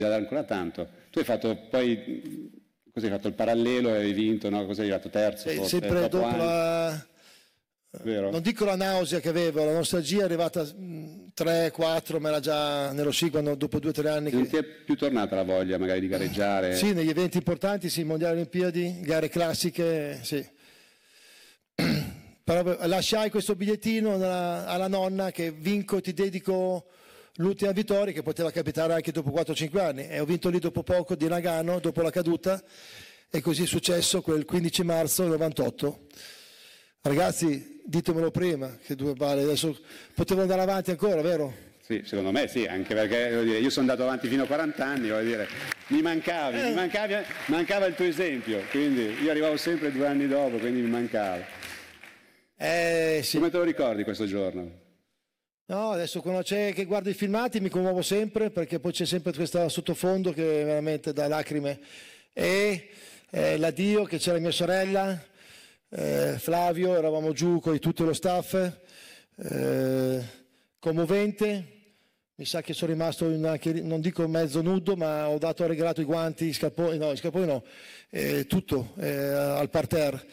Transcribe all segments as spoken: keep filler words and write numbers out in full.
da dare ancora tanto. Tu hai fatto poi, cosa hai fatto? Il parallelo e hai vinto, no? Cosa hai arrivato? Terzo? Eh, forse, sempre dopo anni. la... Vero. Non dico la nausea che avevo, la nostalgia è arrivata tre quattro, ma era già nello sci quando dopo due o tre anni. Non che... ti è più tornata la voglia magari di gareggiare? Sì, negli eventi importanti, sì, mondiali olimpiadi, gare classiche, sì. Però lasciai questo bigliettino alla, alla nonna che vinco e ti dedico l'ultima vittoria, che poteva capitare anche dopo quattro cinque anni, e ho vinto lì dopo poco di Nagano, dopo la caduta, e così è successo quel quindici marzo novantotto. Ragazzi, ditemelo prima, che due vale, adesso potevo andare avanti ancora, vero? Sì, secondo me sì, anche perché voglio dire, io sono andato avanti fino a quaranta anni, voglio dire, mi mancavi, eh. mi mancavi, mancava il tuo esempio, quindi io arrivavo sempre due anni dopo, quindi mi mancava. Eh, sì. Come te lo ricordi questo giorno? No, adesso quando c'è che guardo i filmati mi commuovo sempre, perché poi c'è sempre questo sottofondo che è veramente da lacrime. E eh, l'addio che c'era mia sorella, eh, Flavio, eravamo giù con tutto lo staff, eh, commovente. Mi sa che sono rimasto in anche, non dico mezzo nudo, ma ho dato, ho regalato i guanti, i scarponi, no, i scarponi no, eh, tutto eh, al parterre.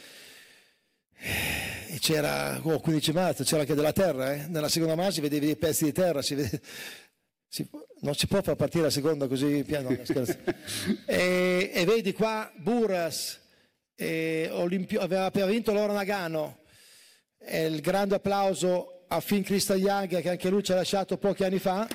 E c'era, oh, quindici marzo, c'era anche della terra, eh? Nella seconda mano si vedevi dei pezzi di terra, si vede, si, non si può far partire la seconda così piano, no, scherzo. e, e vedi qua Buras, e Olimpio, aveva appena vinto l'oro Nagano, e il grande applauso a Finn Kristajaga che anche lui ci ha lasciato pochi anni fa.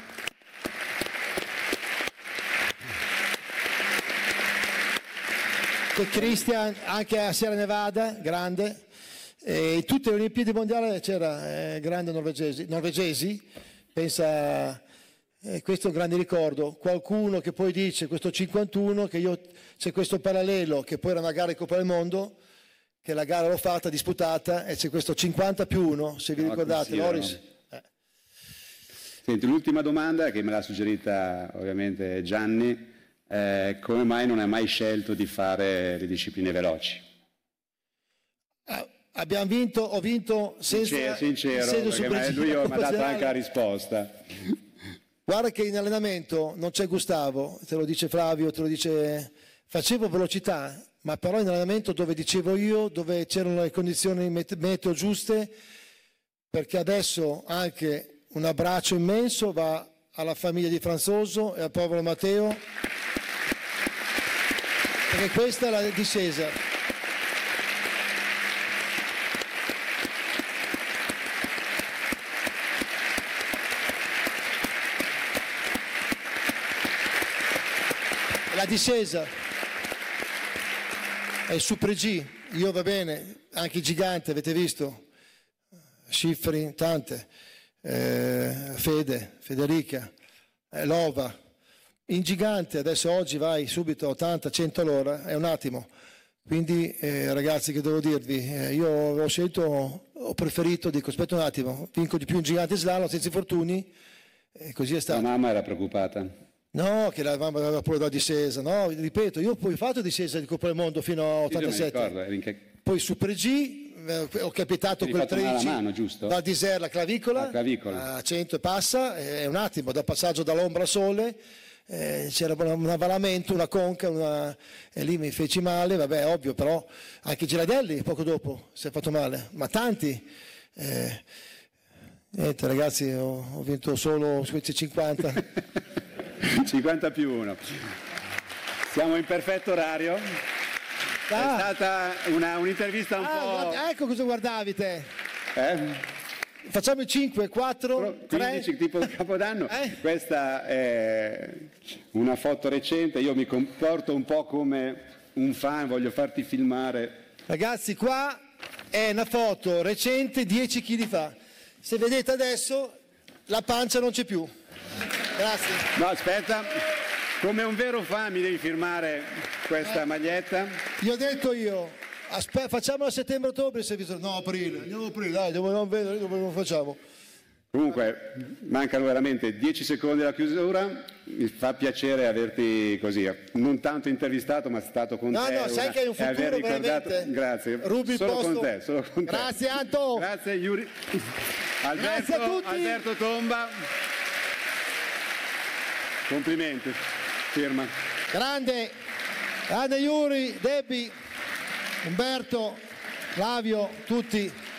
E Christian anche a Sierra Nevada, grande. E in tutte le Olimpiadi mondiali c'era eh, grandi norvegesi, norvegesi, pensa, eh, questo è un grande ricordo. Qualcuno che poi dice, questo cinquantuno, che io c'è questo parallelo, che poi era una gara di Coppa del Mondo, che la gara l'ho fatta, disputata, e c'è questo cinquanta più uno, se vi no, ricordate, Loris. Eh. Senti, l'ultima domanda che me l'ha suggerita ovviamente Gianni, eh, come mai non hai mai scelto di fare le discipline veloci? Ah. Abbiamo vinto, ho vinto senza sincero, sincero perché lui mi ha dato anche la risposta. Guarda che in allenamento non c'è Gustavo, te lo dice Flavio, te lo dice, facevo velocità, ma però in allenamento dove dicevo io, dove c'erano le condizioni meteo giuste, perché adesso anche un abbraccio immenso va alla famiglia di Franzoso e al povero Matteo, perché questa è la discesa. La discesa è il Super G, io va bene, anche i giganti avete visto, Schifrin, tante, eh, Fede, Federica, eh, Lova, in gigante adesso oggi vai subito a ottanta cento all'ora, è un attimo, quindi eh, ragazzi che devo dirvi, eh, io ho scelto, ho preferito, dico aspetta un attimo, vinco di più in gigante slalom senza infortuni, e così è stato. La mamma era preoccupata? No, che la mamma aveva pure la discesa, no, ripeto, io poi ho fatto discesa di Coppa del Mondo fino a ottantasette, sì, che... poi Super G, eh, ho capitato quel tredici, mano, giusto? da Diser la clavicola, la clavicola, a cento e passa, è un attimo, da passaggio dall'ombra al sole, eh, c'era un avvalamento, una conca, una... e lì mi feci male, vabbè, ovvio, però anche Girardelli poco dopo si è fatto male, ma tanti... Eh... Niente ragazzi, ho, ho vinto solo questi cinquanta. cinquanta più uno. Siamo in perfetto orario. Ah. È stata una, un'intervista un ah, po'... Guarda, ecco cosa guardavi te. Eh? Facciamo il cinque, quattro, quindici, tre. Tipo il Capodanno. Eh? Questa è una foto recente. Io mi comporto un po' come un fan, voglio farti filmare. Ragazzi, qua è una foto recente, dieci chili fa. Se vedete adesso, la pancia non c'è più. Grazie. No, aspetta, come un vero fan mi devi firmare questa eh. maglietta. Io ho detto io, aspetta, facciamo a settembre-ottobre, se vi... no, aprile, andiamo a aprile, dai, non vedere come lo facciamo. Comunque, mancano veramente dieci secondi alla chiusura, mi fa piacere averti così, non tanto intervistato, ma stato con no, te. No, no, sai che è un futuro aver ricordato... veramente. Grazie, Rubi solo il posto. con te, solo con te. Grazie Anto. Grazie Yuri. Alberto, Grazie a tutti. Alberto Tomba. Complimenti. Firma. Grande, grande Yuri, Debbie, Umberto, Flavio, tutti.